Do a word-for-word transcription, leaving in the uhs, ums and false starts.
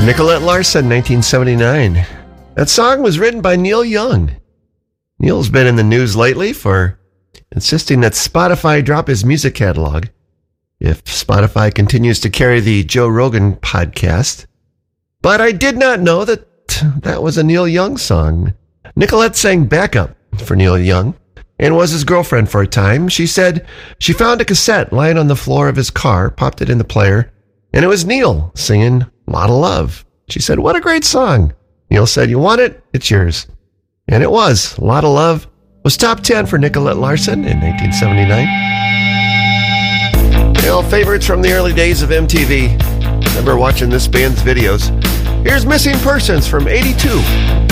Nicolette Larson, nineteen seventy-nine. That song was written by Neil Young. Neil's been in the news lately for insisting that Spotify drop his music catalog if Spotify continues to carry the Joe Rogan podcast. But I did not know that that was a Neil Young song. Nicolette sang backup for Neil Young and was his girlfriend for a time. She said she found a cassette lying on the floor of his car, popped it in the player, and it was Neil singing Lotta Love. She said, "What a great song." Neil said, "You want it? It's yours." And it was. Lotta Love was top ten for Nicolette Larson in nineteen seventy-nine. Male favorites from the early days of M T V. Remember watching this band's videos. Here's Missing Persons from eighty-two.